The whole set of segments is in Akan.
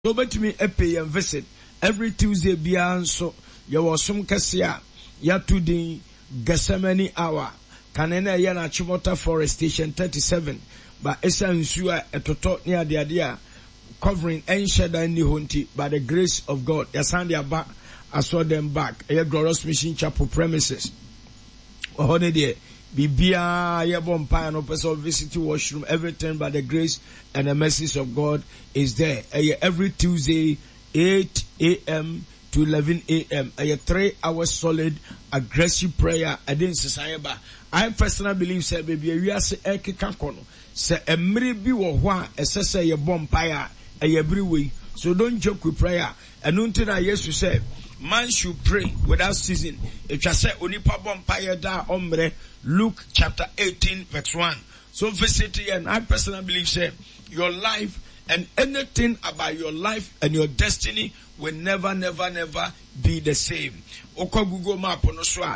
So bet me a pay and visit every Tuesday beyond so you was some Cassia ya to the Gethsemane hour. Kanena yana Chimota Forest Station 37. But Esa Nsua a toto near the idea covering any shadow in the hunty by the grace of God. Yasandia back, I saw them back. A glorious mission chapel premises. Holiday. Bibia yebon pa no person visit washroom, everything by the grace and the mercies of God is there. Every Tuesday 8 a.m. to 11 a.m. A 3 hours solid aggressive prayer. I didn't say I personally believe say baby we are say ekeka kono say emre bi wo ho a ese say ye bompire every way. So don't joke with prayer. And until I Jesus said man should pray without ceasing. If you say onipa bompire da ombre Luke chapter 18 verse 1. So visit here, and I personally believe say your life and anything about your life and your destiny will never be the same. Oko Google map on so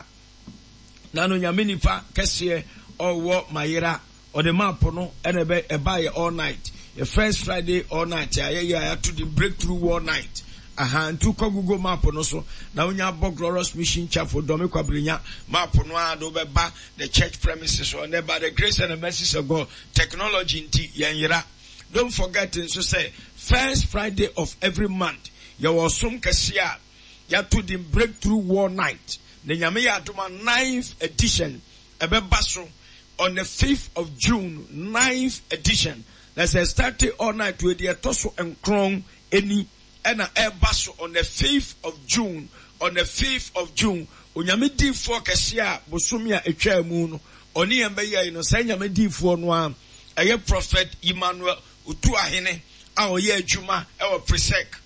nano nyamini pa kese or what mayera or the map no and buy all night. The first Friday all night yeah to the breakthrough all night. And to Google map on so now when you have glorious mission chapel Domi Kwabrinya map on the church premises or by the grace and the mercy of God technology in Yanyira. Don't forget to say first Friday of every month you was some kasia ya to the breakthrough war night. The Yamia to my 9th edition Ebebaso on the 5th of June 9th edition. Let's say started all night with the Tosso and Krong any and a air basso on the 5th of June. On the 5th of June, Unyamidi for Cassia, Bosumia, a chair moon, Oni and Baya, no Sanyamidi for one, a prophet Emmanuel, Utua Hene, our year Juma, our presec.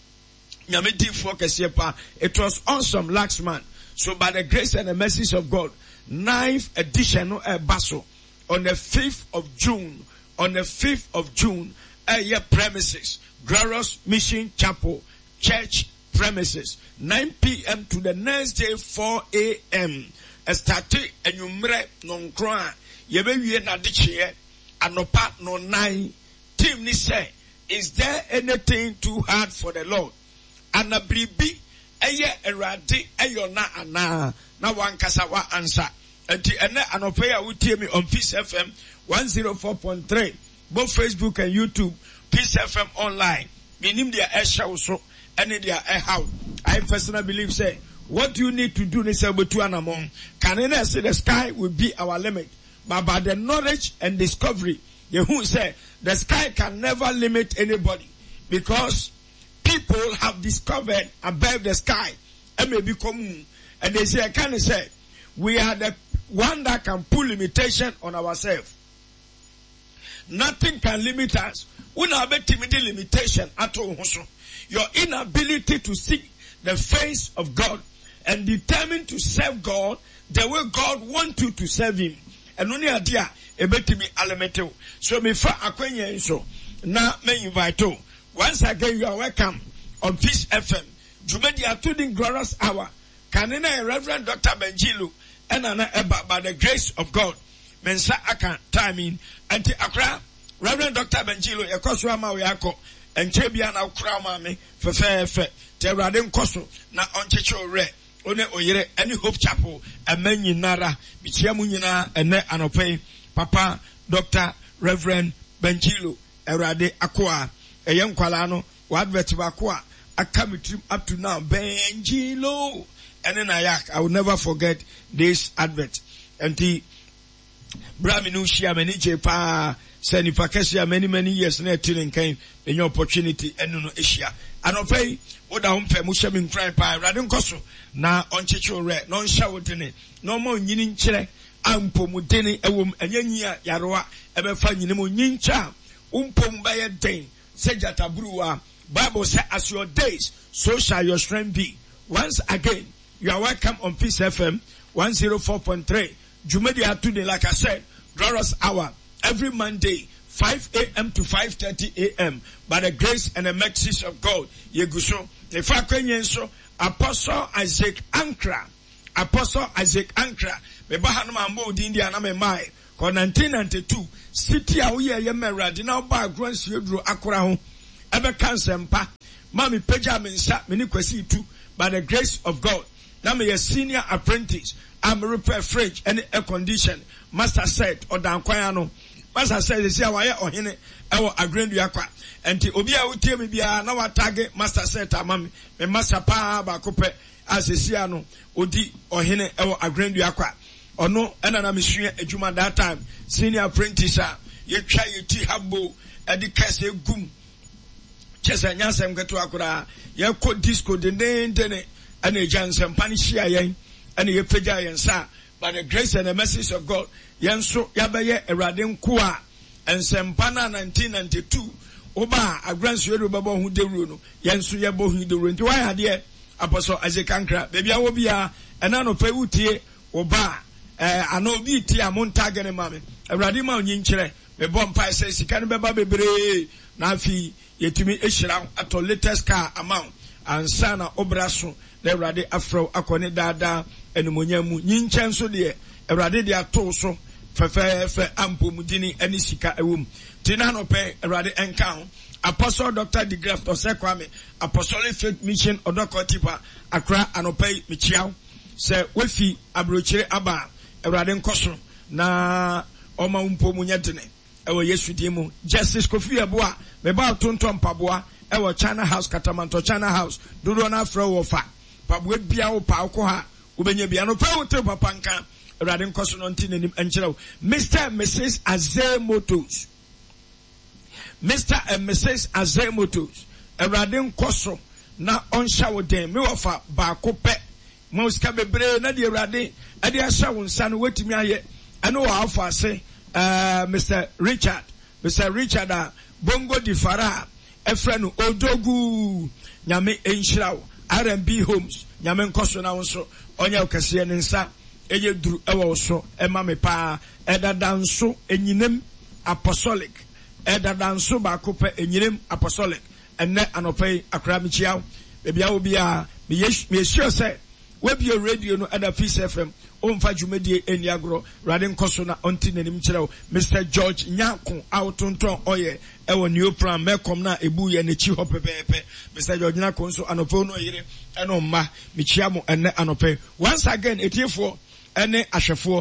Yamidi for Cassia, it was awesome last month. So by the grace and the message of God, 9th edition of air basso on the 5th of June, on the 5th of June, a year premises. Glorious Mission Chapel Church premises 9 p.m. to the next day 4 a.m. Started and you mre non cry. Yebe na dichie anopa no 9. Team ni say, is there anything too hard for the Lord? Anabribi eye erade eyona ana na wankasa wa answer. Enti ene anopa ya wutie me on Peace FM 104.3 both Facebook and YouTube. Peace FM online. Minim dia show so any dia how. I personally believe say what you need to do is betu anamon. Can I say the sky will be our limit? But by the knowledge and discovery, Yehu say the sky can never limit anybody because people have discovered above the sky and may become and they say I can say we are the one that can put limitation on ourselves. Nothing can limit us. Limitation at all. Your inability to seek the face of God and determined to serve God the way God wants you to serve Him. And only idea ebetimi alemete. So me fa akwenye so na me invite you. Once again you are welcome on Peace FM. Jumedi atuding glorious hour. Kanina Reverend Dr. Benjilu and eba by the grace of God. Mensa akan timing anti akra. Reverend Dr. Benjilo, a Koswama Yako, and Chebia now crown me for fair Terradim Koso, na onchecho re, one oyere, any Hope Chapel, a menu nara, Bichiamunina, and ne anope, Papa, Dr. Reverend Benjilo, Erade Aqua, a young Qualano, what Vetivaqua, I come with him up to now, Benjilo, and then I will never forget this advert. And the Braminushia Menije Pa. Send if I can many years na tilling came in your opportunity and no Asia. And obey what I umpe mushamin cry by Radon Koso na on chicho re non shawutene no more yin chile ampo mudene ewum anyanya yaroa ebefa nyinemu nyincha umpom baye den sejata bruwa. Bible says as your days so shall your strength be. Once again you are welcome on Peace FM 104.3 Jumedi Atude, like I said, glorious hour every Monday, 5 a.m. to 5:30 a.m. by the grace and the mercy of God. Yeguso, the Fakwenyenso, Apostle Isaac Ankra, Bebahanama Mode India Namai, 1992, City Awia Yemera, the now by Grants Yudru Akra, ebe kansempa mami peja mensa meni kwesi itu by the grace of God. Now me a senior apprentice. I'm repair fridge and air condition. Master said or down kwano. Master said this year why or hine ewo agrendu yakwa. And the obia utie me bia na wa target master said mami me master pa ba kope as a siano odi or hine ewo agrendu yakwa. Or no ena na misua ejuma that time senior apprentice ye try ye ti habo edi kase gum. Chesa nyansa mketu akura ye ko disco de ne and a Jansen Panishia yen and a Peja yen sa by the grace and the message of God Yanso Yabaye Eradim Kua and Sempana 1992 Oba a grand Suero Babo who de Runo Yansu Yabo who de Runo why had ye Apostle Azekankra baby I will be a nano Peutie Oba I know be tia Montagan Mammy a Radima Yinchere the bomb pie says he can't be baby Nafi yetumi eshira ato latest car amount and sana obraso na Awurade afro akone dada enumonyamu nyinchen so de Awurade de ato so fefe ampomudini ani sika ewum tina no pe Awurade enka Apostle Dr. De Graft Osekwame Apostolic Faith Mission Odokotipa Accra anopai michiaw se wefi abrochire aba Awurade nkoso na oma umpomunya dene ewo Yesu dimu Justice Kofi Aboa meba tonton paboa ewo China House Katamanto China House dodo na afro wo fa paboa bia wo pa ko ha ubenya bia no pa wo te papa nka Awurade nkoso no ntinenim enkyerɛw Mr. and Mrs. Azay Motors Mr. and Mrs. Azay Motors Awurade nkoso na onsha wo den me wo fa ba ko pe mo ska bebre na de Awurade ade asha wo nsa no wetimi aye eno wa afo ase Mr. Richard Bongo di Farah Efrenu Odogu Nyame Enshiraw R&B Homes Nyame nkoso na wonso onya okase ne nsa eye duru ewo so ema me pa edadanso enyinem apostolic edadanso ba kope enyinem apostolic enne anopai akra michiaw bebia obi a me sure say we be radio no ada Peace FM Omfa Jumedie Eniagro Radin Kosona onti nenim kyerɛw Mr. George Nyako autonton oye ewo new plan mekom na ebu ye nechi ho pepepe Mr. George Nyako nso anopo no yire eno mma michiamo ene anope once again etiefo ene ahwefo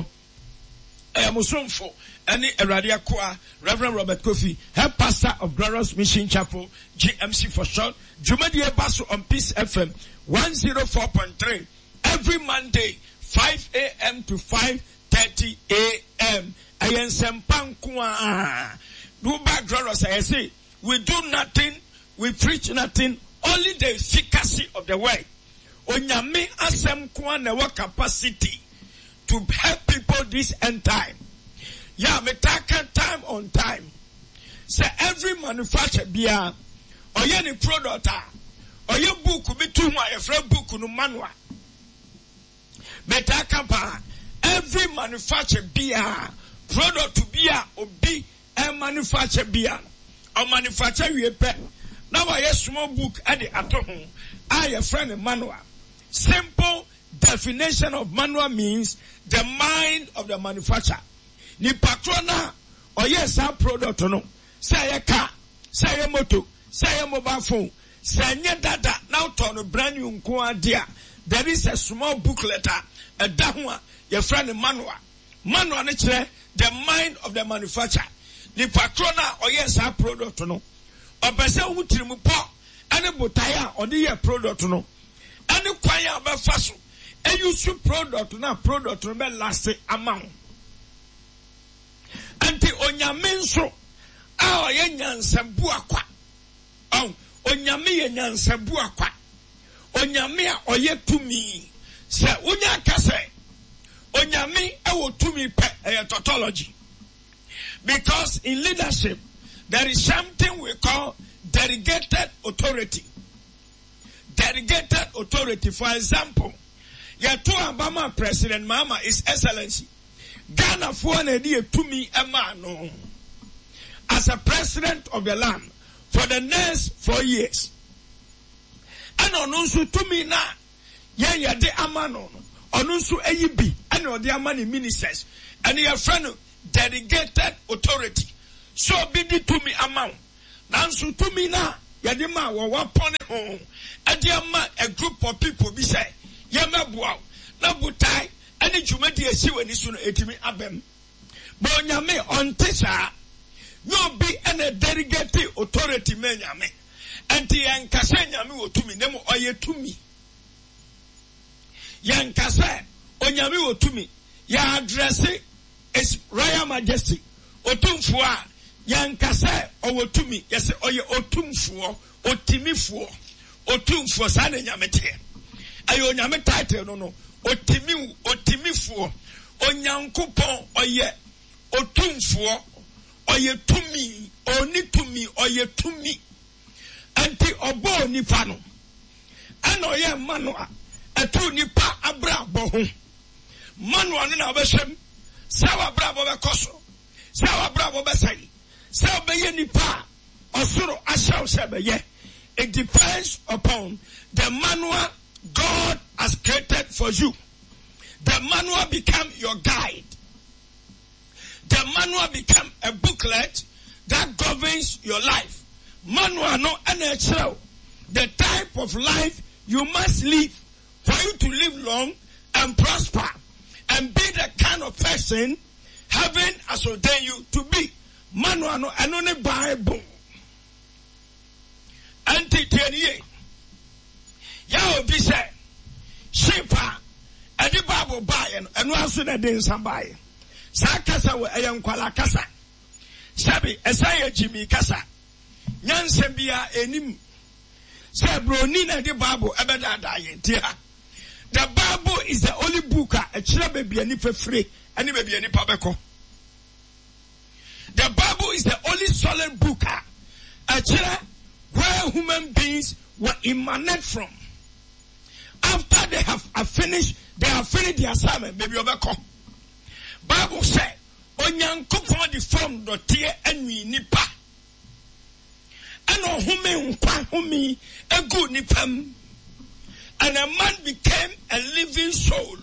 musomfo ene Awurade akoa Reverend Robert Kofi head pastor of Glorious Mission Chapel GMC for short Jumedie Baso on Peace FM 104.3 every Monday 5 a.m. to 5:30 a.m. Ayen sempankwa. Do back glorious. I say we do nothing, we preach nothing, only the efficacy of the word. Onyame asem kwa na wa capacity to help people this end time. Yeah, me take time on time. Say every manufacturer bia oye ni product oye book bi tu ho ayefra book no manual. Metakapa every manufacturer beer product to beer obi and manufacture beer or manufacture we pay. Now I have small book at the atom. I a friend manual. Simple definition of manual means the mind of the manufacturer. Ni patrona or yes our product no. Say a car, say a motor, say a mobile phone, say a data now turn a brand new idea. There is a small booklet. A dahua, your friend manual. Manual nature, the mind of the manufacturer. The patrona or yes, our product no. Or person who trimu po, any botaya or the product no. Any choir about faso. And you should product na product no be last amount. Anti onyamenso. Ah, yenyan sabua kwa. Oh, onyame yenyan sabua kwa. Onyame a oye tumi. Se unya kase onyame ewo tumi pe tautology because in leadership there is something we call delegated authority. For example, yato Obama President Mama is Excellency Ghana for na di tumi ema no as a president of the land for the next 4 years and onunsu tumi na ya de amano onunsu eyibi and ode amani ministers and your friend delegated authority so be di to me amount nansu to me na Yadima wa pone home. Adiama a group of people be say, Yamabuao, Nabutai, any Jumedi Siwa Nisun Etimi Abem. Bonyame on Tessa, no be any delegated authority menyame. Anti Yankasenya mi to me, Nemo oye to me. Yankasa, Onyami to me, ya address is Royal Majesty, Otumfua, Yankasa, or to me, yes, oye Otumfua, Otimifu, Otumfua, Sane Yamete. Ayo Yame title, no, Otimifu, Onyankupon, oye, Otumfua, oye to me, oni to me, oye to me. Anti obo nipano. Ano ye manwa. Etu nipa abra bohun. Manwa nina obeshem. Sawa abra bobe koso. Sawa abra bobe sayi. Sawa beye nipa. Osuro ashaw sebeye. It depends upon the manual God has created for you. The manual become your guide. The manual become a booklet that governs your life. Manual no NHL. The type of life you must live for you to live long and prosper and be the kind of person heaven has ordained you to be. Manual no anone Bible. Anti-10 ya obi say shepa edi Bible buy and also na den sambaye. Sa kasa we eyankwala kasa. Sabi esaya Jimmy kasa. Nyanse bia enim say broni na the Bible ebeda daye dia. The Bible is the only book a chira baby ani free ani baby ani pabeko. The Bible is the only solid book a chira where human beings were emanated from. After they have finished their assignment, baby obeko. Bible say onyankopon the form do tie anwi nipa. Ano humi nkwa humi egu nipam. And a man became a living soul.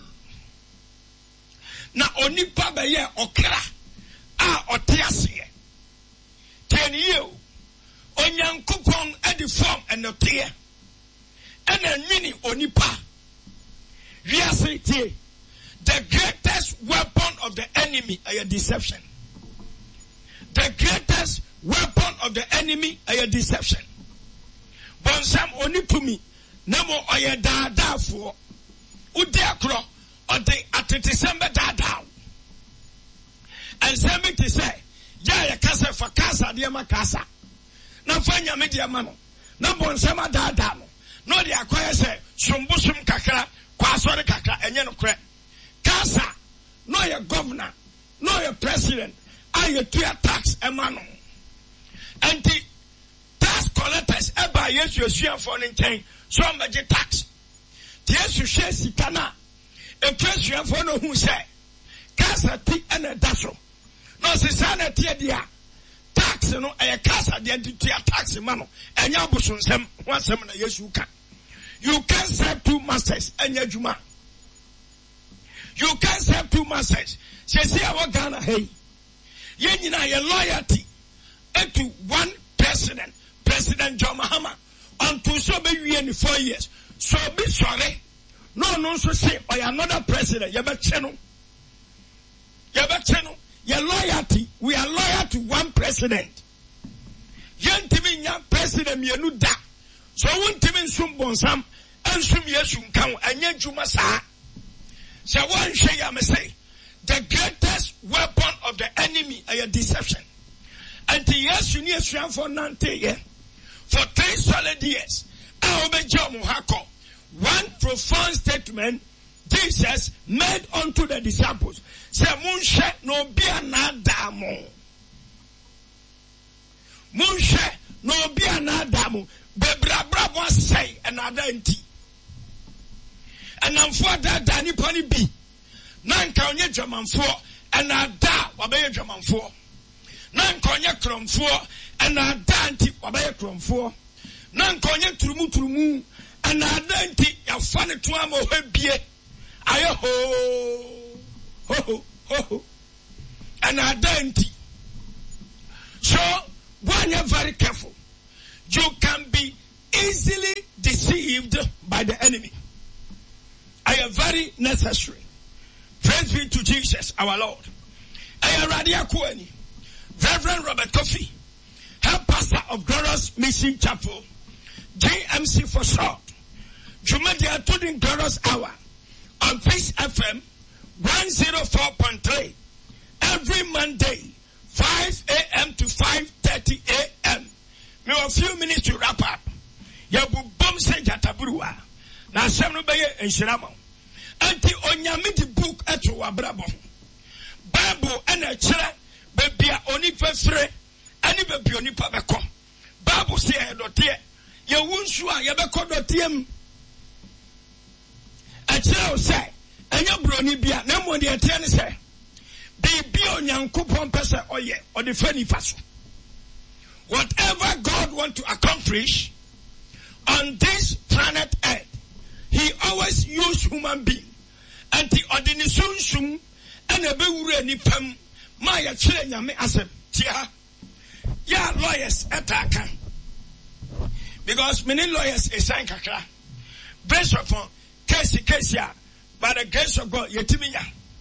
Na onipa beye okra a otiase. 10 years onyankopon at the form and the tear. And a mini onipa. Reality. The greatest weapon of the enemy is a deception. The greatest weapon of the enemy is a deception. Bonsam onipumi namo oye dada for udiakro or the at December dada. And same to say, ya kasa for casa diama casa. Na fanya media mano. Na bonsama dada. No the acquire say sumbusum kakra kwasore kakra enye no kre. Casa, no your governor, no your president, are your tax emano. And the tax collectors eba yes you share for anything, so much tax. Yes you share sikana. A president for no who say Casa ti and a daso. No se sana tia dia tax no a casa the entity tax mano and yabusun sem one semana yes you can. You can't serve two masters and yajuma. You can't serve two masters. She say our Ghana hey. Yenina your loyalty to one president, President John Mahama, until so be in 4 years. So be sorry. No, so say or another president. Yabacheno. Your loyalty. We are loyal to one president. Yentimi nya president mienu da. So won't sum bonsam and sum yesum kan anya juma sa. So one say the greatest weapon of the enemy is a deception. And the yes you need to for 90 years. For 3 solid years. One profound statement Jesus made unto the disciples. Say Munshe no be anadamo. Munshe no be anadamo. Bebra was say another enti. And I'm for that Danny Pony B. Nan Kanye German 4 and I da Wabaya German 4. Nan Konya Crom 4 and I danti Wabaya Crom 4. Nan Konya Trumu and I danti a funny tuamo hebie. Ayo ho and I danti. So when you're very careful, You can be easily deceived by the enemy. I am very necessary. Praise be to Jesus, our Lord. I am Radia Kueni, Reverend Robert Kofi, head pastor of Glorious Mission Chapel, JMC for short. Jumadia Tudin Glorious Hour on Peace FM 104.3 every Monday, 5 a.m. to 5:30 a.m. Now a few minutes to wrap up. Yabu bom se jataburuwa. Na semno beye enshiramo. Anti onyame di book eto wabrabo. Bible ena kire bebia oni fefre ani bebia oni pa beko. Bible say dotie ye wunsu a ye beko dotiem. A kire o say enya broni bia na mo de etie ne say bibia onyankopon pese oye o de fani faso. Whatever God want to accomplish on this planet Earth, He always use human being. And the ordination and a bewure ni pam maya chile nyame asem tia ya lawyers ataka because many lawyers is sign kakra based upon case ya by the grace of God yetimiya.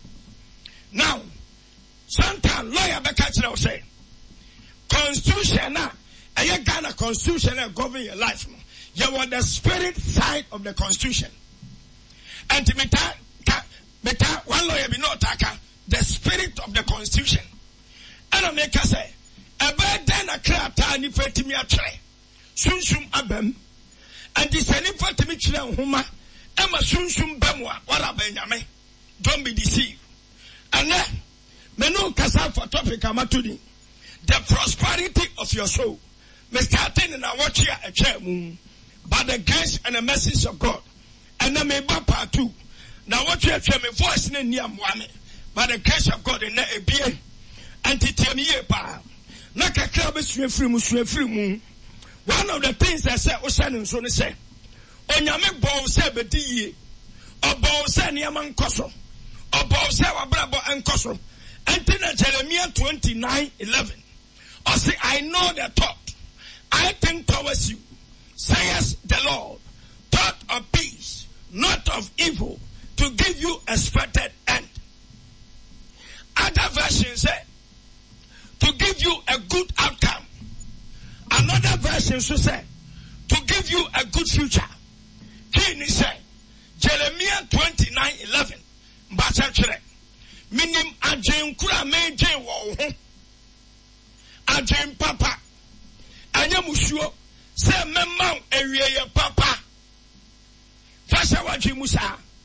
Now sometimes lawyer beka chile say constitution na Ghana constitution that govern your life. You want the spirit side of the constitution. And to meta one lawyer be not taka the spirit of the constitution. And I make us say a bad then a crap tiny fatimi a tray. Sunsum abem and this any fatimi chile huma Emma sunsum bemwa wala benyame. Don't be deceived. And then menu kasa for topic amatudi. The prosperity of your soul. Me starting in a watch here a chair moon. By the grace and the message of God. And then me part two. Now what you have me voice in near one. By the grace of God in a beer. Anti-temiye pa. Naka club is free moon. One of the things I said was sending so they say. Onyame bo se bedi or bo se niaman koso. Or bo se wabrabo and koso. Antina Jeremiah 29:11. Or say, I know the thought I think towards you, says the Lord, thought of peace, not of evil, to give you expected end. Other version say, to give you a good outcome. Another version say, to give you a good future. Kini say, Jeremiah 29:11. Mbachachire, minim ajen kura meje wo ho. Ajen papa. Anya musuo se memma ewieye papa. Fasha waji musa.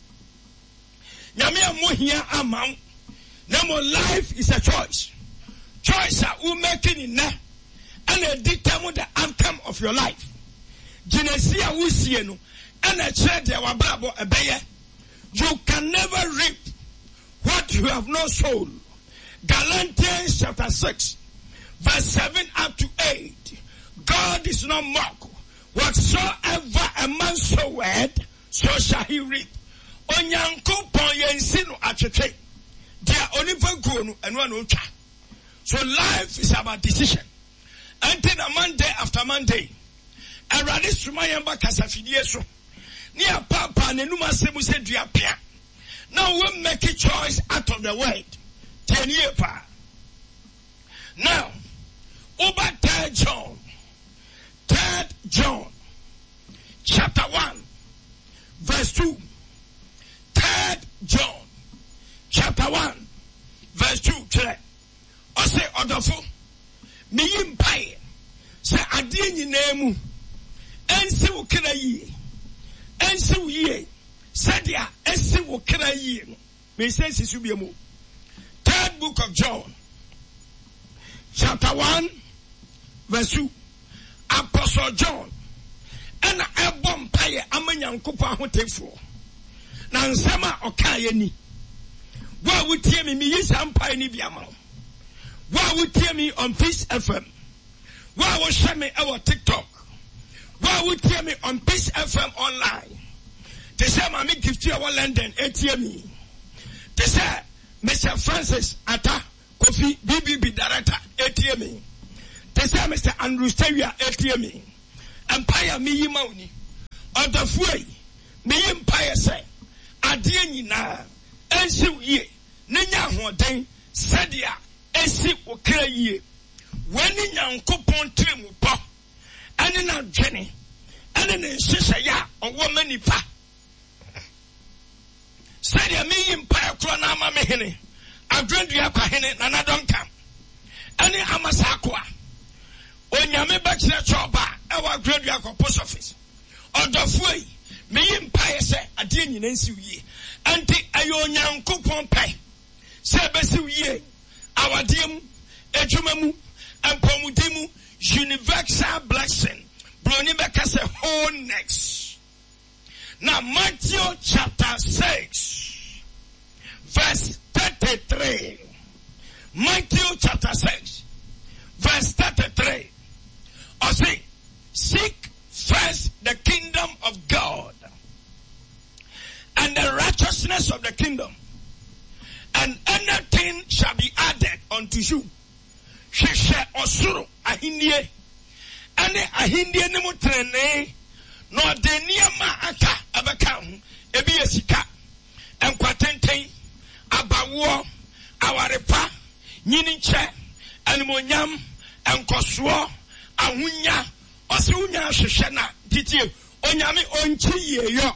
Nyame amohia amam. Namo life is a choice. Choice are making in na and determine the outcome of your life. Genesia wusie no and a chere de wabrabo ebeye. You can never reap what you have not sown. Galatians chapter 6 verse 7 up to 8. God is not mocked. Whatsoever a man soweth, so shall he reap. Onyanko pon yensi no atwetwe. Dia onipa guo no eno na otwa. So life is about decision. Until a Monday after Monday. Erade suma yamba kasafidie so. Ni papa nenuma semu se dua pia. Now we make a choice out of the word. 10 years pa. Now, over 3 John, chapter 1, verse 2. 3 John, chapter 1, verse 2. I say, Odofo, me yimpaye, say, adie nyinemu, ensi wukira yi, ensi wuye, sadia, ensi wukira yi, me say, sisubiemu. 3rd book of John, chapter 1, verse 2. Apostle John, and a bomb paye amanyankupa hotefo. Na nsema okaye ni. Wa wutie me yisa ampa ni biama. Wa wutie me on Peace FM. Wa wo share me our TikTok. Wa wutie me on Peace FM online. They say mami gift you our London ATM. They say Mr. Francis Ata Kofi BBB director ATM. They say Mr. Andrew Stevia ATM. empire me yimawni odafuai me empire say ade nyina ensiw ye nenya hoden sadia esi okra yie wani nyankopon trimu po ane na dwene ane ne nhyehyɛ ya ɔwɔ manipa sadia me empire kro na ama me hene adwendua kwa hene na na donka ane amasakoa onyame ba kire choba ewa adwendua kwa post office odofuai me empire say ade nyina nsiw yie anti ayo nyankopon pai se besiw yie awadiem ejumemu empomudemu universal blessing broni beka say wholeness. Now Matthew chapter 6 verse 33. Matthew chapter 6 verse 33. Or say, seek first the kingdom of God and the righteousness of the kingdom, and anything shall be added unto you. Sheshe osuru ahindie ane ahindie ne mutrene no de niama aka abaka ebi esika enkwatenten abawo awarepa nyini nche animonyam enkoso ahunya ose unya hwehwe na titie onyame onchi yeyo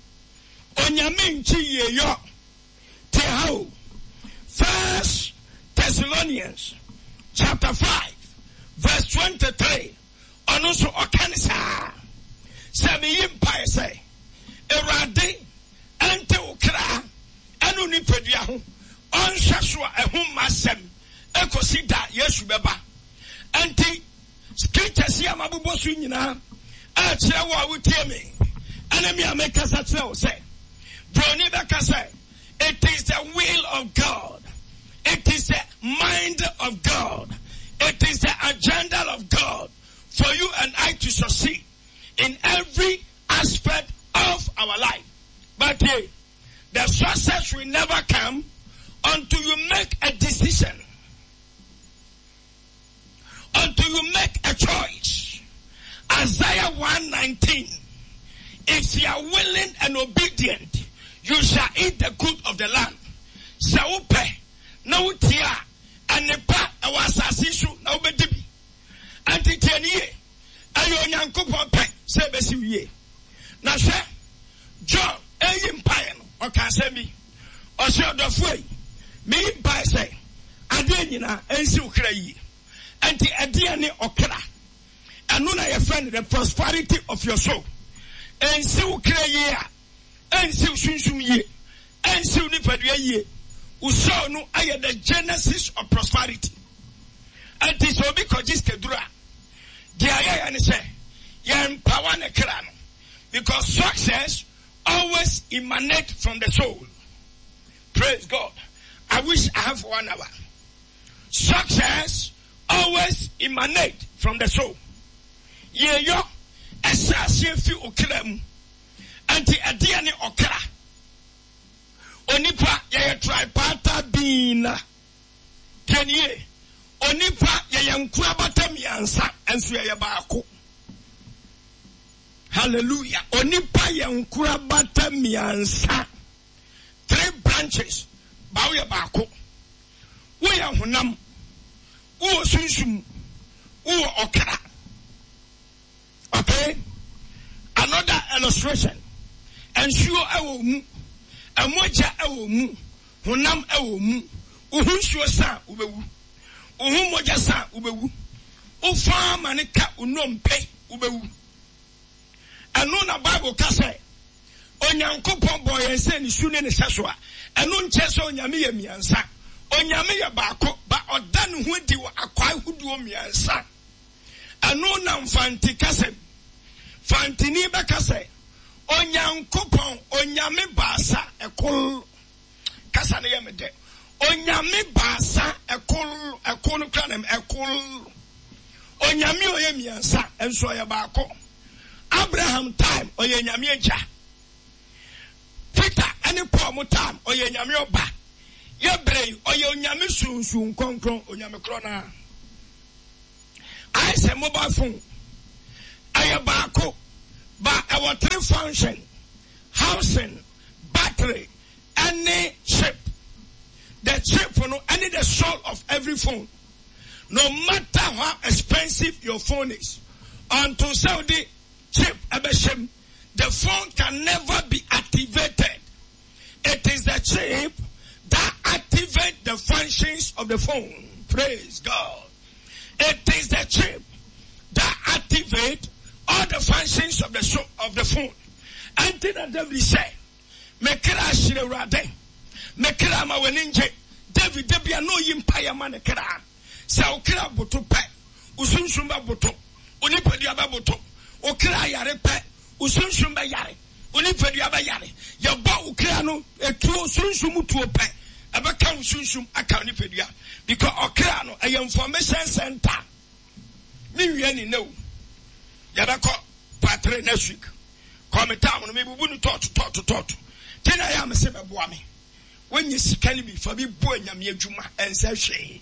onyame nchi yeyo te how. First Thessalonians chapter 5 verse 23 onuso okanisa sami yimpa say erade ante okra anu ni pedua ho onhwe so ehum masem ekosi da Yesu beba anti scriptures ya mabubo so nyina a kire wo awutie me anami amekasa kire wo say broni beka say it is the will of God. It is the mind of God. It is the agenda of God for you and I to succeed in every aspect of our life. But the success will never come until you make a decision, until you make a choice. Isaiah 1:19. If you are willing and obedient, you shall eat the good of the land. Saupe, no tia, and the part of Assassinsu, no bedibi. Antitanie, Ayon Yankupo, say Bessie. Now, sir, John, Empire, or Casemi, or Sir Dofway, me by say, Adenina, and Sukray, Anti Adiane Okra, and Nuna, your friend, the prosperity of your soul, and Sukray. And so soon ye, and soon if ye, who saw no I the genesis of prosperity. And this will be because Kedra. The aya and say, Yan Pawana Kran. Because success always emanates from the soul. Praise God. I wish I have 1 hour. Success always emanates from the soul. Ye yo, assassin fi okram. Anti adiane okra onipa ye tripartite being kenye onipa ye nkura batamiansa enso ye baako. Hallelujah. Onipa ye nkura batamiansa 3 branches ba ye baako. Wo ye honam wo sunsum wo okra. Okay, another illustration. Ensure ewo mu emoja ewo mu honam ewo mu uhunsuo sa ubewu uhunmoja sa ubewu ufa manika unompe ubewu. Eno na Bible ka say onyankopon boy ense ni sune ne hyesoa eno nche so onyame ye miansa onyame ye baako ba oda ne ho di akwai huduo miansa. Eno na mfanti ka say fantini be ka say onyankopon onyame baasa ekol kasa ne yemede onyame baasa ekol kranem ekol onyame oye miansa enso ye baako. Abraham time oye nyame eja. Peter any Paul time oye nyame oba. Yebrei oye onyame sunsun konkron onyame krona. I say mobile phone I Ayabako, but our three function, housing, battery, any chip. The chip, any the soul of every phone. No matter how expensive your phone is, until Saudi chip Abeshem, the phone can never be activated. It is the chip that activates the functions of the phone. Praise God. It is the chip that activates all the functions of the phone. Until the devil say, Mekira Shirade, Mekira Maweninje, David Debia no Yimpaya Manekira, Saukira Boto Pe, Usunsumba Boto, Unipedia Boto, Okira Yare Pe, Usunsumba Yare, Unipedia Yare, Yaba Ukirano, a true Sunsumu to a Pe, Abaka Usunsum Akanipedia, because Okirano, a information center. Me no. Yabako Patre next week. Come down, maybe we wouldn't talk. Then I am a sebe boami. When you see can be for me boy Yamia Juma and Sashay.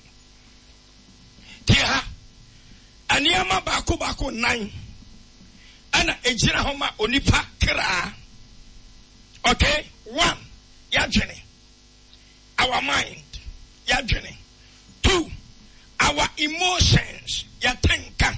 Tia Aniama Bako 9. Anna Ejina Homa Onipa Kira. Okay, 1. Yajene. Our mind. Yajene. 2. Our emotions. Yatenka.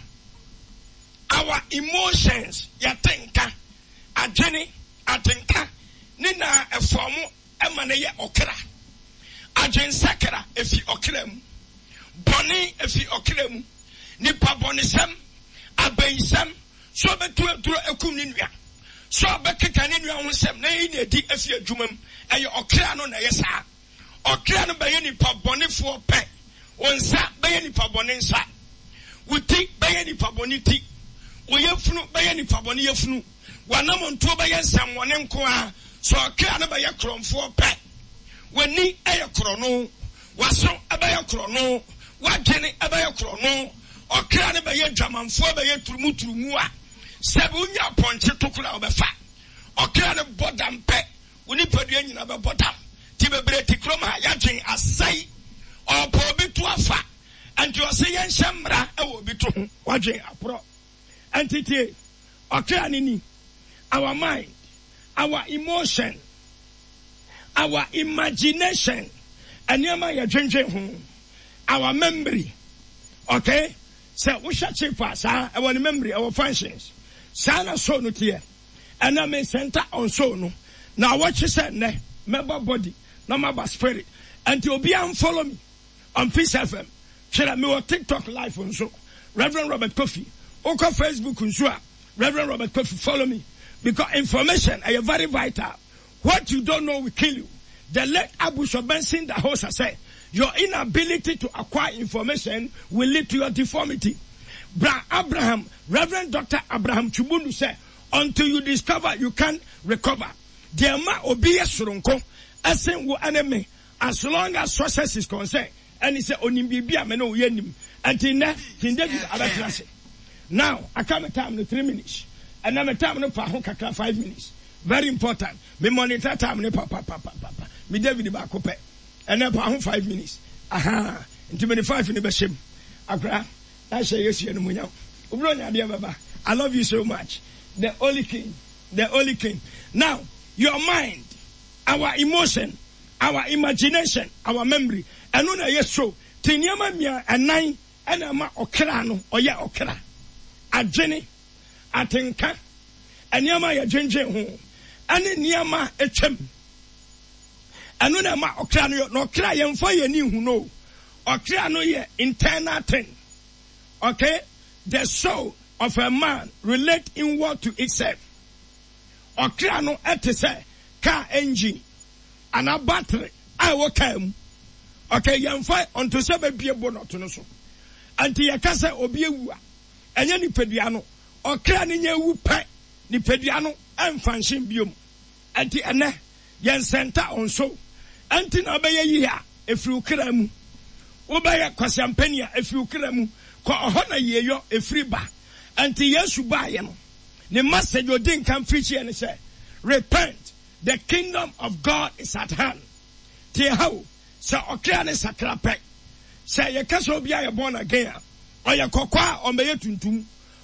Our emotions. Yatenka. Ajene. Atenka. Nina a formu emaneye okra. Ajen sakara efi okrem. Boni efi okrem. Nipa bonisem. Abeisem. So betu ekum ninua. So bekeka ninua honsem na yin edi efi adwumam. Eye okra no na yesa. Okra no be nipa bonifo pe. Onsa be nipa boninsa. Wuti be nipa boniti. Oyefunu be nipa boni yefunu. Wanam nto be yensam wone nko a. So okra no be ye kromfo pe. Wani eye krono. Waso abeye krono. Wadwene abeye krono. Okra no be ye dwamanfo be ye turumuturumu a. Sebe unya ponche tokura obefa. Okra no bodam pe. Uni padua nyina be bodam. Ti bebre ti kroma ya dwen asai. Opo bitu afa. Anti o se yen hemra e wo bitu wadwen apro. Entity okra nini. Our mind, our emotion, our imagination, and our memory. Okay? So we shall check us our memory, our functions. Sana so no here. And I may center on so no. Now what you said, member body, no member spirit. And you'll be and follow me on Peace FM. Shall I me TikTok live on so? Reverend Robert Kofi. Oko Facebook on so. Reverend Robert Kofi, follow me. Because information is very vital. What you don't know will kill you. The late Abu Shobensin, the host, has said, your inability to acquire information will lead to your deformity. Reverend Dr. Abraham Chubundu said, until you discover, you can't recover. The amount of BS Surunko, as long as success is concerned, and he said, Onimbibia meno yenim, until now, he did other class. Now, I come a time in 3 minutes. And I'm a time no 5 minutes. Very important. Me monitor time no papa. Me David Bakope. And then 5 minutes. Aha. Into 25 in the bashim. Akra. I say yes you know. Ubronya dear baba. I love you so much. The only king. The only king. Now, your mind, our emotion, our imagination, our memory. And no yes so. Tinyama mia and 9 and ama okra no oya okra. Adwene atenka anyama ya dwenje ho ane niama etwam anu na ma okra no okra ye mfa ye ni hu no okra no ye internal thing. Okay, the soul of a man relate inward to itself. Okra no etese car engine and a battery I work am. Okay, ye mfa onto se ba bie bo no to no so anti ye kasa obi ewu a enye ni pedua no okra ni nya wu pe ni pedua no emfanshin biom anti ene yen center on so anti na be yi a efri okra mu wo be ye kwasiampania efri okra mu ko oho na yeyo efri ba anti yesu ba ye no the message odin can preach here and say repent, the kingdom of God is at hand. Tie how say okra ne sakrape say ye kaso bia ye born again or ye kokwa o me ye tuntum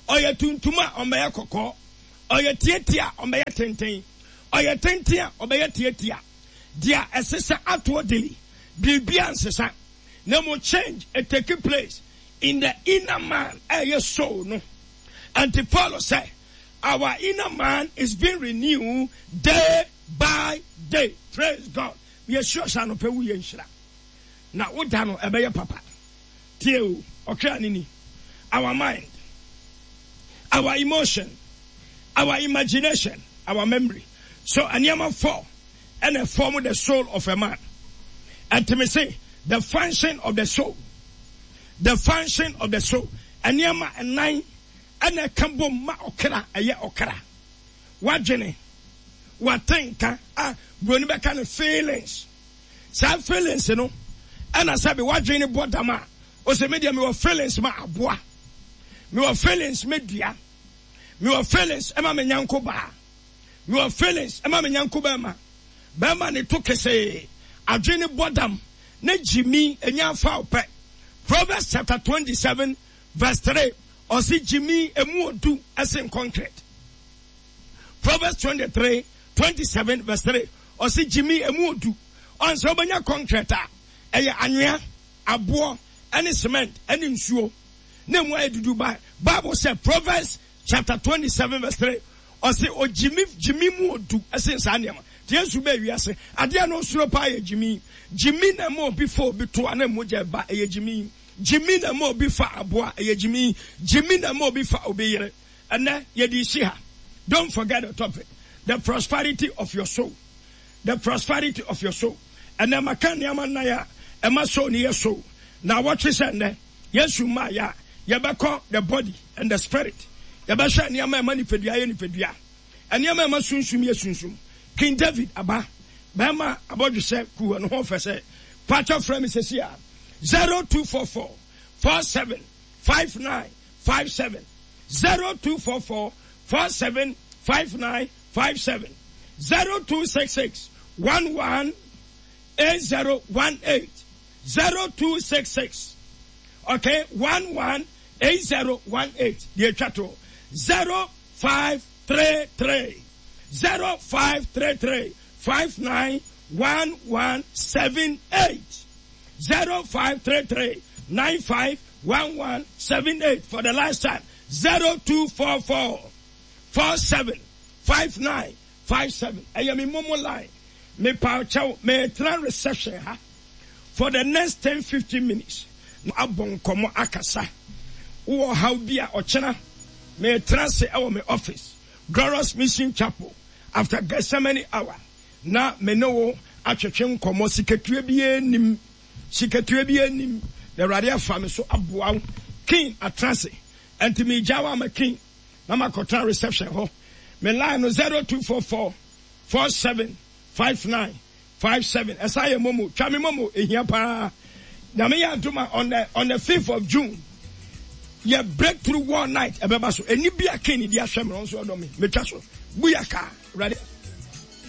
Oye tuntuma ombeye koko. Oye tietia ombeye tenten. Oye tentia ombeye tietia. Dia esesa outwardly. Bibia nsesa. No more change it taking place in the inner man. Your soul no. And the Paul say, our inner man is being renewed day by day. Praise God. We are sure shall not pay we inshira. Now what dano ebeye papa. Tieu okay nini. Our mind, our emotion, our imagination, our memory. So anyama 4 and a form of the soul of a man. And to me say the function of the soul. The function of the soul. Anyama and 9 and a kambo ma okra a ya okra. What jenny? What think? Going back kind of feelings. Some feelings, you know. And I said, what jenny bought a man? Was a media me feelings ma aboa. Me feelings media. Me feelings ema me nyanko ba. Me feelings ema me nyanko ba ma. Ba ma ne to kese adwene bodam na Jimmy enya fa ope. Proverbs chapter 27 verse 3. Or see Jimmy emu odu as in concrete. Proverbs 23:27 verse 3. Or see Jimmy emu odu. On so banya concrete eye anwea abo any cement any nsuo. Name why do Dubai. Bible said Proverbs chapter 27 verse 3. Or say o Jimmy mu odu as in Sanyama. Jesu be wi ase. Ade no suro pa ye Jimmy. Jimmy na mo before be to ana mo je ba ye Jimmy. Jimmy na mo bi fa aboa ye Jimmy. Jimmy na mo bi fa obeyere. And ye di see her. Don't forget the topic. The prosperity of your soul. The prosperity of your soul. And then makan yaman na ya ema so ni your soul. Now what you said there? Yes, you ma ya. Yabako the body and the spirit. Yabasha ni yama mani pedua ye ni pedua. And yama ma sunsum ye sunsum. King David aba. Bama about you say ku no ho fe say. Patch frame is here. 0244 47 59 57 0244 47 59 57 0266 11 8018 0266 okay 118018 the chato 0533 591178 0533 951178 for the last time 0244 47 59 57 I am in Momo line me power chow me tran reception ha for the next 10-15 minutes abon komo akasa wo how bia ochena me transe our me office Glorious Mission Chapel after Gethsemane hour na me no atwetwe komo sikatue bia nim the radio family so aboa king atranse and me jawa ma king na ma kotra reception ho me line no 0244 47 59 57 esaya momo twame momo ehia pa na me ya duma on the 5th of June ye breakthrough one night ebeba so eni bia king di ahwe me so do me twa so buyaka radio